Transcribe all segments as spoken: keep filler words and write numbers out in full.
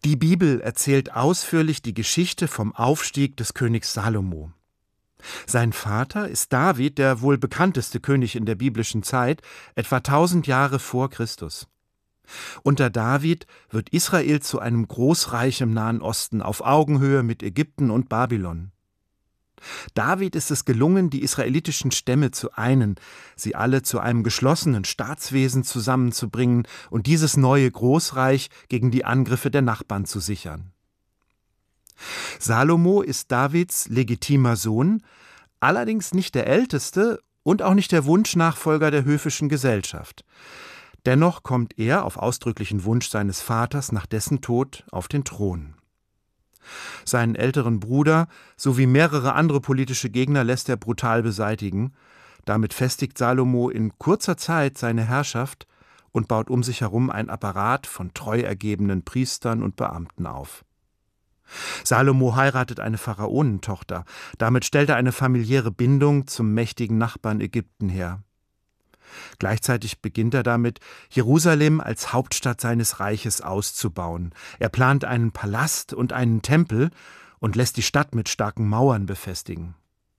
Die Bibel erzählt ausführlich die Geschichte vom Aufstieg des Königs Salomo. Sein Vater ist David, der wohl bekannteste König in der biblischen Zeit, etwa tausend Jahre vor Christus. Unter David wird Israel zu einem Großreich im Nahen Osten auf Augenhöhe mit Ägypten und Babylon. David ist es gelungen, die israelitischen Stämme zu einen, sie alle zu einem geschlossenen Staatswesen zusammenzubringen und dieses neue Großreich gegen die Angriffe der Nachbarn zu sichern. Salomo ist Davids legitimer Sohn, allerdings nicht der älteste und auch nicht der Wunschnachfolger der höfischen Gesellschaft. Dennoch kommt er auf ausdrücklichen Wunsch seines Vaters nach dessen Tod auf den Thron. Seinen älteren Bruder sowie mehrere andere politische Gegner lässt er brutal beseitigen. Damit festigt Salomo in kurzer Zeit seine Herrschaft und baut um sich herum ein Apparat von treu ergebenen Priestern und Beamten auf. Salomo heiratet eine Pharaonentochter. Damit stellt er eine familiäre Bindung zum mächtigen Nachbarn Ägypten her. Gleichzeitig beginnt er damit, Jerusalem als Hauptstadt seines Reiches auszubauen. Er plant einen Palast und einen Tempel und lässt die Stadt mit starken Mauern befestigen.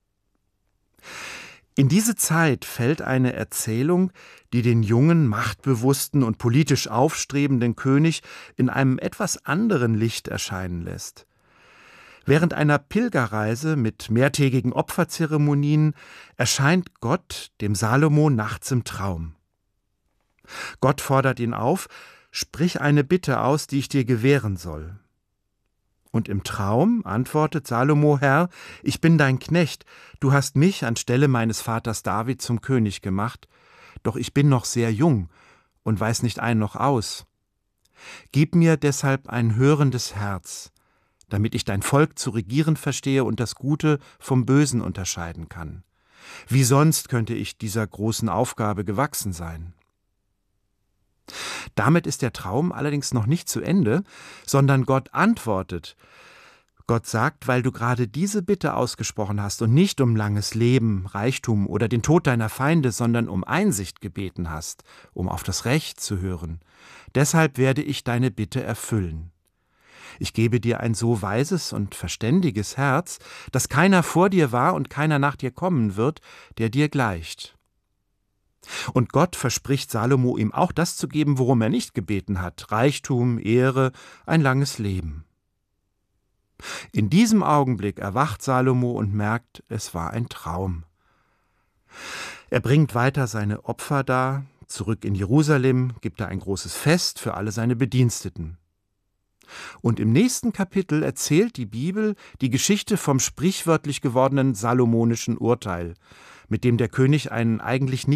In diese Zeit fällt eine Erzählung, die den jungen, machtbewussten und politisch aufstrebenden König in einem etwas anderen Licht erscheinen lässt. Während einer Pilgerreise mit mehrtägigen Opferzeremonien erscheint Gott dem Salomo nachts im Traum. Gott fordert ihn auf: Sprich eine Bitte aus, die ich dir gewähren soll. Und im Traum antwortet Salomo: Herr, ich bin dein Knecht, du hast mich anstelle meines Vaters David zum König gemacht, doch ich bin noch sehr jung und weiß nicht ein noch aus. Gib mir deshalb ein hörendes Herz, damit ich dein Volk zu regieren verstehe und das Gute vom Bösen unterscheiden kann. Wie sonst könnte ich dieser großen Aufgabe gewachsen sein? Damit ist der Traum allerdings noch nicht zu Ende, sondern Gott antwortet. Gott sagt: Weil du gerade diese Bitte ausgesprochen hast und nicht um langes Leben, Reichtum oder den Tod deiner Feinde, sondern um Einsicht gebeten hast, um auf das Recht zu hören, deshalb werde ich deine Bitte erfüllen. Ich gebe dir ein so weises und verständiges Herz, dass keiner vor dir war und keiner nach dir kommen wird, der dir gleicht. Und Gott verspricht Salomo, ihm auch das zu geben, worum er nicht gebeten hat: Reichtum, Ehre, ein langes Leben. In diesem Augenblick erwacht Salomo und merkt, es war ein Traum. Er bringt weiter seine Opfer dar, zurück in Jerusalem gibt er ein großes Fest für alle seine Bediensteten. Und im nächsten Kapitel erzählt die Bibel die Geschichte vom sprichwörtlich gewordenen salomonischen Urteil, mit dem der König einen eigentlich nicht